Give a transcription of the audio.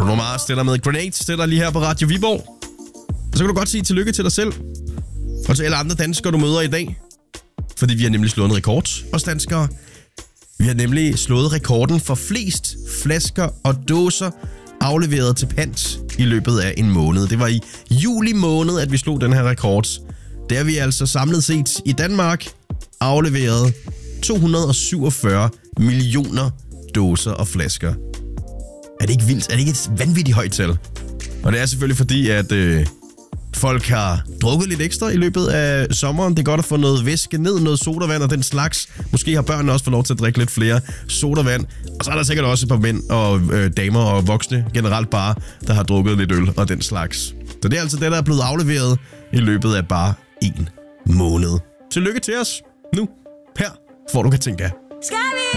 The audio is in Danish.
Bruno Mars stiller med Grenade, stiller lige her på Radio Viborg. Og så kan du godt sige tillykke til dig selv. Og til alle andre danskere, du møder i dag. Fordi vi har nemlig slået en rekord, os danskere. Vi har nemlig slået rekorden for flest flasker og dåser afleveret til pant i løbet af en måned. Det var i juli måned, at vi slog den her rekord. Der har vi altså samlet set i Danmark afleveret 247 millioner dåser og flasker. Er det ikke vildt? Er det ikke et vanvittigt højt tal? Og det er selvfølgelig fordi, at folk har drukket lidt ekstra i løbet af sommeren. Det er godt at få noget væske ned, noget sodavand og den slags. Måske har børnene også fået lov til at drikke lidt flere sodavand. Og så er der sikkert også et par mænd og damer og voksne generelt bare, der har drukket lidt øl og den slags. Så det er altså det, der er blevet afleveret i løbet af bare en måned. Tillykke til os nu. Her får du kan tænke af.